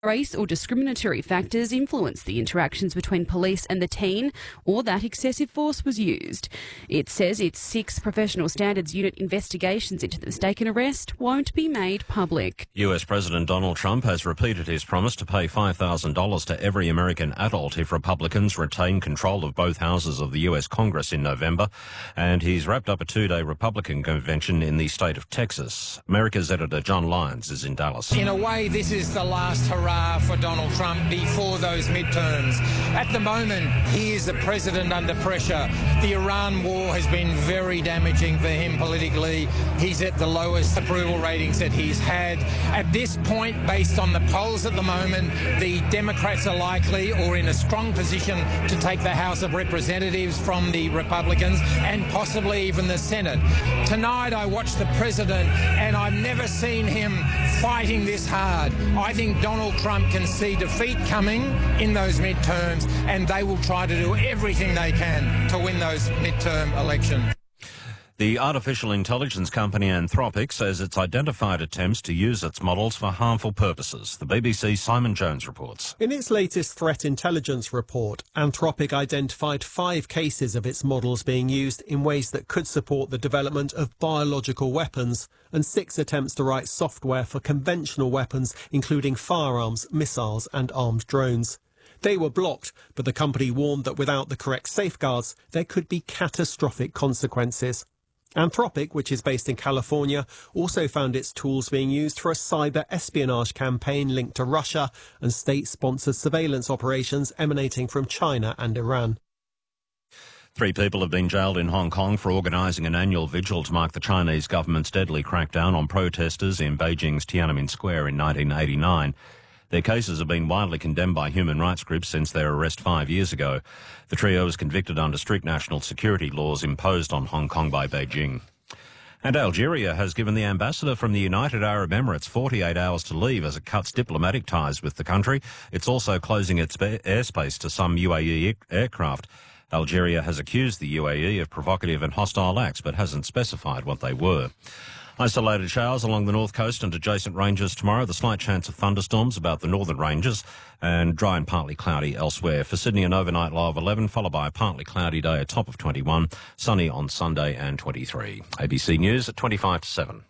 race or discriminatory factors influenced the interactions between police and the teen, or that excessive force was used. It says its 6 Professional Standards Unit investigations into the mistaken arrest won't be made public. US President Donald Trump has repeated his promise to pay $5,000 to every American adult if Republicans retain control of both houses of the US Congress in November, and he's wrapped up a 2-day Republican convention in the state of Texas. America's editor John Lyons is in Dallas. In a way, this is the last hurrah for Donald Trump before those midterms. At the moment, he is the president under pressure. The Iran war has been very damaging for him politically. He's at the lowest approval ratings that he's had. At this point, based on the polls at the moment, the Democrats are likely or in a strong position to take the House of Representatives from the Republicans and possibly even the Senate. Tonight, I watched the president and I've never seen him fighting this hard. I think Donald Trump can see defeat coming in those midterms, and they will try to do everything they can to win those midterm elections. The artificial intelligence company Anthropic says it's identified attempts to use its models for harmful purposes. The BBC's Simon Jones reports. In its latest threat intelligence report, Anthropic identified 5 cases of its models being used in ways that could support the development of biological weapons, and 6 attempts to write software for conventional weapons, including firearms, missiles and armed drones. They were blocked, but the company warned that without the correct safeguards, there could be catastrophic consequences. Anthropic, which is based in California, also found its tools being used for a cyber espionage campaign linked to Russia and state-sponsored surveillance operations emanating from China and Iran. 3 people have been jailed in Hong Kong for organising an annual vigil to mark the Chinese government's deadly crackdown on protesters in Beijing's Tiananmen Square in 1989. Their cases have been widely condemned by human rights groups since their arrest 5 years ago. The trio was convicted under strict national security laws imposed on Hong Kong by Beijing. And Algeria has given the ambassador from the United Arab Emirates 48 hours to leave as it cuts diplomatic ties with the country. It's also closing its airspace to some UAE aircraft. Algeria has accused the UAE of provocative and hostile acts, but hasn't specified what they were. Isolated showers along the north coast and adjacent ranges tomorrow. The slight chance of thunderstorms about the northern ranges, and dry and partly cloudy elsewhere. For Sydney, an overnight low of 11, followed by a partly cloudy day, a top of 21. Sunny on Sunday and 23. ABC News at 25 to 7.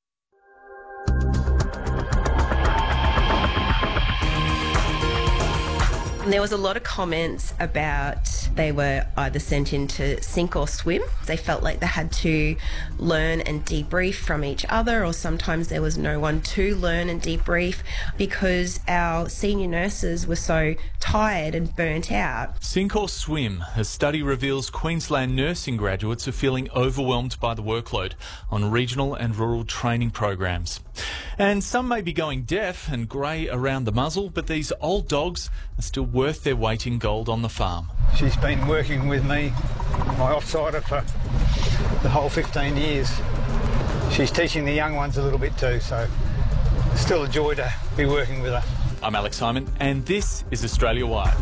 There was a lot of comments about they were either sent in to sink or swim. They felt like they had to learn and debrief from each other, or sometimes there was no one to learn and debrief because our senior nurses were so tired and burnt out. Sink or swim. A study reveals Queensland nursing graduates are feeling overwhelmed by the workload on regional and rural training programs. And some may be going deaf and grey around the muzzle, but these old dogs are still worth their weight in gold on the farm. She's been working with me, my offsider, for the whole 15 years. She's teaching the young ones a little bit too, so it's still a joy to be working with her. I'm Alex Simon, and this is Australia Wide.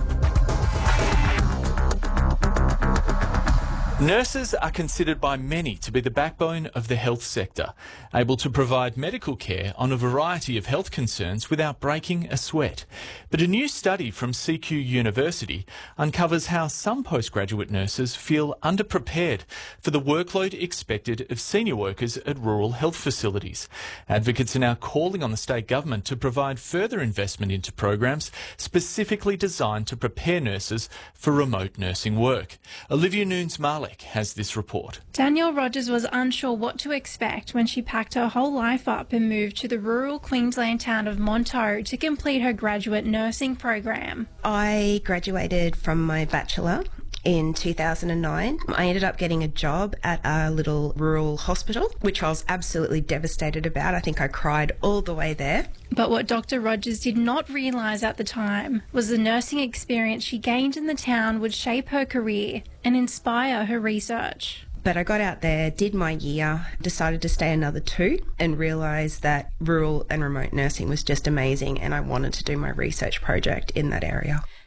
Nurses are considered by many to be the backbone of the health sector, able to provide medical care on a variety of health concerns without breaking a sweat. But a new study from CQ University uncovers how some postgraduate nurses feel underprepared for the workload expected of senior workers at rural health facilities. Advocates are now calling on the state government to provide further investment into programs specifically designed to prepare nurses for remote nursing work. Olivia Nunes-Marley has this report. Danielle Rogers was unsure what to expect when she packed her whole life up and moved to the rural Queensland town of Monto to complete her graduate nursing program. I graduated from my bachelor in 2009. I ended up getting a job at a little rural hospital, which I was absolutely devastated about. I think I cried all the way there. But what Dr. Rogers did not realise at the time was the nursing experience she gained in the town would shape her career and inspire her research. But I got out there, did my year, decided to stay another 2 and realised that rural and remote nursing was just amazing and I wanted to do my research project in that area.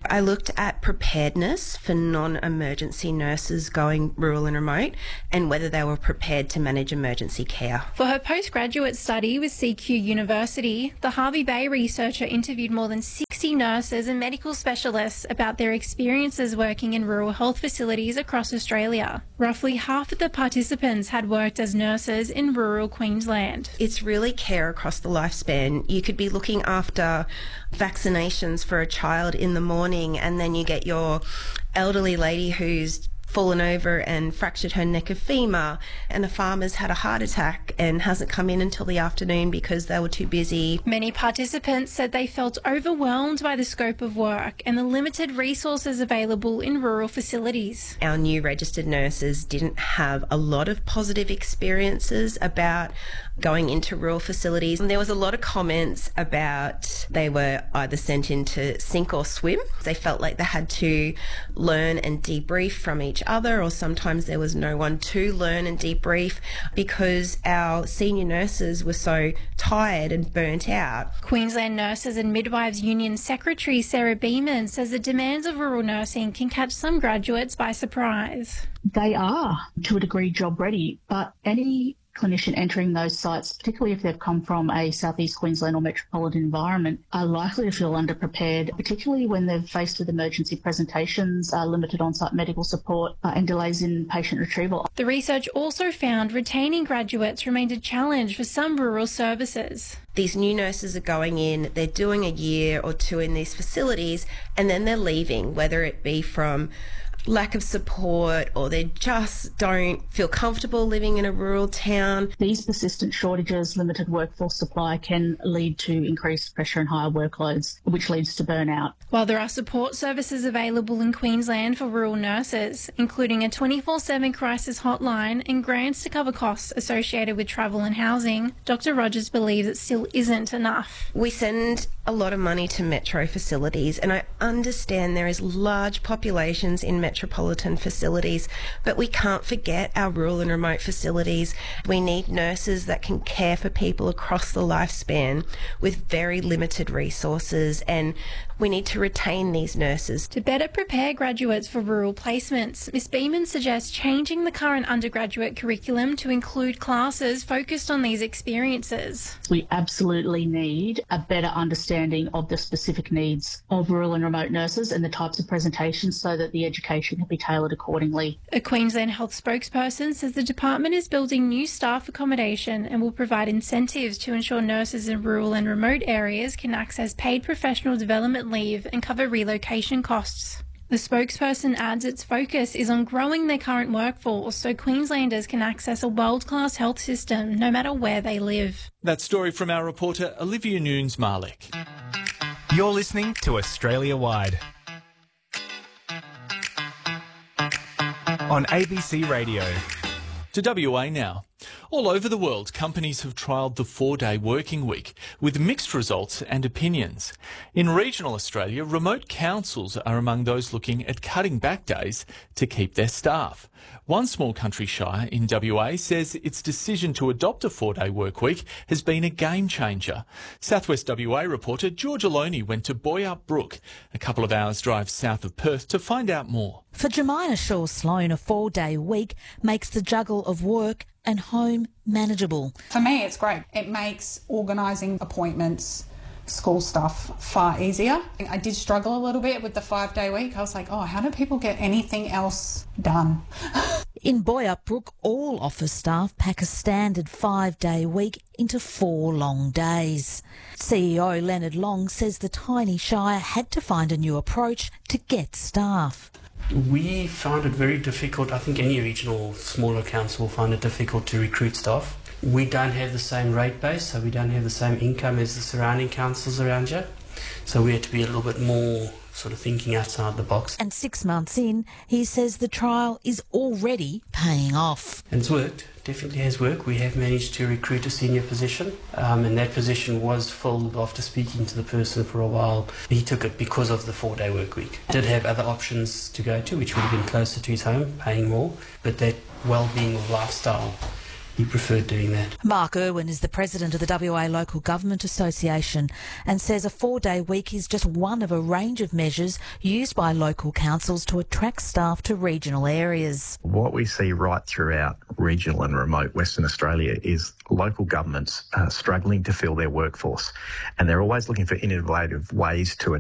I looked at preparedness for non-emergency nurses going rural and remote and whether they were prepared to manage emergency care. For her postgraduate study with CQ University, the Hervey Bay researcher interviewed more than 60 nurses and medical specialists about their experiences working in rural health facilities across Australia. Roughly half of the participants had worked as nurses in rural Queensland. It's really care across the lifespan. You could be looking after vaccinations for a child in the morning, and then you get your elderly lady who's fallen over and fractured her neck of femur, and a farmer's had a heart attack and hasn't come in until the afternoon because they were too busy. Many participants said they felt overwhelmed by the scope of work and the limited resources available in rural facilities. Our new registered nurses didn't have a lot of positive experiences about going into rural facilities. And there was a lot of comments about they were either sent in to sink or swim. They felt like they had to learn and debrief from each other, or sometimes there was no one to learn and debrief because our senior nurses were so tired and burnt out. Queensland Nurses and Midwives Union Secretary Sarah Beeman says the demands of rural nursing can catch some graduates by surprise. They are, to a degree, job ready, but any clinician entering those sites, particularly if they've come from a southeast Queensland or metropolitan environment, are likely to feel underprepared, particularly when they're faced with emergency presentations, limited on-site medical support and delays in patient retrieval. The research also found retaining graduates remained a challenge for some rural services. These new nurses are going in, they're doing a year or two in these facilities, and then they're leaving, whether it be from lack of support or they just don't feel comfortable living in a rural town. These persistent shortages, limited workforce supply can lead to increased pressure and higher workloads, which leads to burnout. While there are support services available in Queensland for rural nurses, including a 24/7 crisis hotline and grants to cover costs associated with travel and housing, Dr. Rogers believes it still isn't enough. We send a lot of money to metro facilities, and I understand there is large populations in metropolitan facilities, but we can't forget our rural and remote facilities. We need nurses that can care for people across the lifespan with very limited resources, and we need to retain these nurses. To better prepare graduates for rural placements, Ms Beeman suggests changing the current undergraduate curriculum to include classes focused on these experiences. We absolutely need a better understanding of the specific needs of rural and remote nurses and the types of presentations so that the education can be tailored accordingly. A Queensland Health spokesperson says the department is building new staff accommodation and will provide incentives to ensure nurses in rural and remote areas can access paid professional development leave and cover relocation costs. The spokesperson adds its focus is on growing their current workforce so Queenslanders can access a world-class health system no matter where they live. That story from our reporter Olivia Nunes-Marlick. You're listening to Australia Wide on ABC Radio. To WA now. All over the world, companies have trialled the 4-day working week with mixed results and opinions. In regional Australia, remote councils are among those looking at cutting back days to keep their staff. One small country shire in WA says its decision to adopt a 4-day work week has been a game changer. Southwest WA reporter George Aloni went to Boyup Brook, a couple of hours' drive south of Perth, to find out more. For Jemina Shaw-Sloan, a 4-day week makes the juggle of work and home manageable. For me, it's great. It makes organising appointments, school stuff far easier. I did struggle a little bit with the 5-day week. I was like, how do people get anything else done? In Boyup Brook, all office staff pack a standard 5-day week into 4 long days. CEO Leonard Long says the tiny shire had to find a new approach to get staff. We found it very difficult. I think any regional smaller council will find it difficult to recruit staff. We don't have the same rate base, so we don't have the same income as the surrounding councils around here. So we had to be a little bit more sort of thinking outside the box. And 6 months in, he says the trial is already paying off. And it's worked, definitely has worked. We have managed to recruit a senior position, and that position was filled after speaking to the person for a while. He took it because of the 4-day work week. Did have other options to go to, which would have been closer to his home, paying more, but that well-being lifestyle he preferred doing that. Mark Irwin is the president of the WA Local Government Association and says a 4-day week is just one of a range of measures used by local councils to attract staff to regional areas. What we see right throughout regional and remote Western Australia is local governments struggling to fill their workforce, and they're always looking for innovative ways to